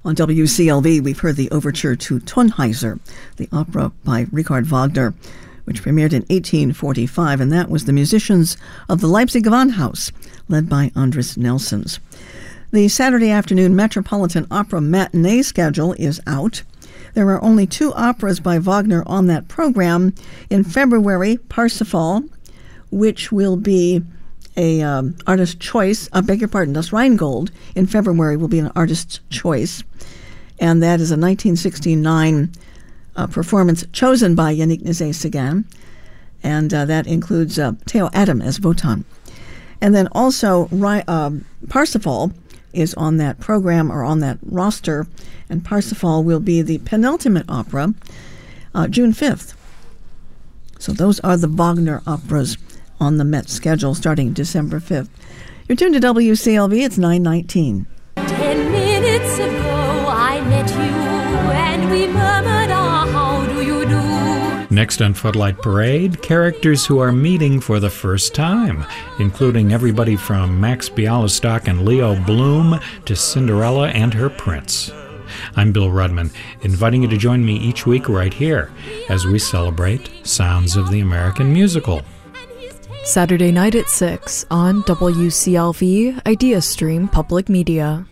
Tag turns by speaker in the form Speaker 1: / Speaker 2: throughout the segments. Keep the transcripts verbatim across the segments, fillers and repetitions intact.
Speaker 1: On W C L V, we've heard the overture to Tannhäuser, the opera by Richard Wagner, which premiered in eighteen forty-five, and that was the musicians of the Leipzig Gewandhaus, led by Andris Nelsons. The Saturday afternoon Metropolitan Opera matinee schedule is out. There are only two operas by Wagner on that program. In February, Parsifal, which will be a um, artist choice, I beg your pardon, Das Rheingold in February will be an artist's choice. And that is a nineteen sixty-nine uh, performance chosen by Yannick Nézet-Séguin. And uh, that includes uh, Theo Adam as Wotan. And then also uh, Parsifal is on that program or on that roster. And Parsifal will be the penultimate opera, uh, June fifth. So those are the Wagner operas on the Met schedule starting December fifth. You're tuned to W C L V. It's nine nineteen.
Speaker 2: Ten minutes ago I met you and we murmured, ah, how do you do?
Speaker 3: Next on Floodlight Parade, characters who are meeting for the first time, including everybody from Max Bialystock and Leo Bloom to Cinderella and her prince. I'm Bill Rudman, inviting you to join me each week right here as we celebrate Sounds of the American Musical.
Speaker 4: Saturday night at six on W C L V IdeaStream Public Media.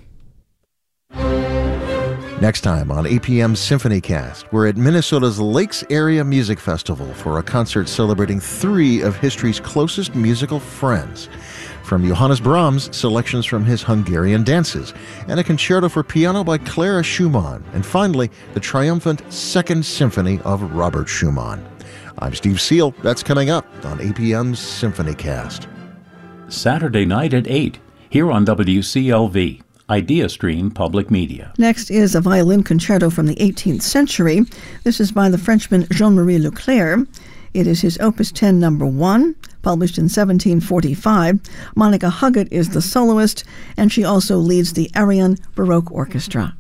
Speaker 5: Next time on A P M's SymphonyCast, we're at Minnesota's Lakes Area Music Festival for a concert celebrating three of history's closest musical friends. From Johannes Brahms, selections from his Hungarian dances, and a concerto for piano by Clara Schumann, and finally, the triumphant Second Symphony of Robert Schumann. I'm Steve Seal. That's coming up on A P M's SymphonyCast.
Speaker 6: Saturday night at eight, here on W C L V, IdeaStream Public Media.
Speaker 1: Next is a violin concerto from the eighteenth century. This is by the Frenchman Jean-Marie Leclerc. It is his Opus ten number one, published in seventeen forty-five. Monica Huggett is the soloist, and she also leads the Arion Baroque Orchestra.